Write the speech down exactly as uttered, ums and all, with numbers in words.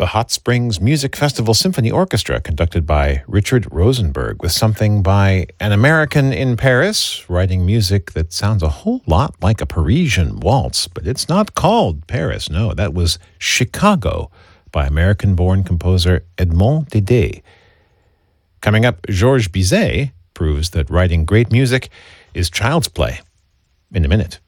the Hot Springs Music Festival Symphony Orchestra, conducted by Richard Rosenberg, with something by an American in Paris, writing music that sounds a whole lot like a Parisian waltz, but it's not called Paris. No, that was Chicago by American-born composer Edmond Dédé. Coming up, Georges Bizet proves that writing great music is child's play. In a minute.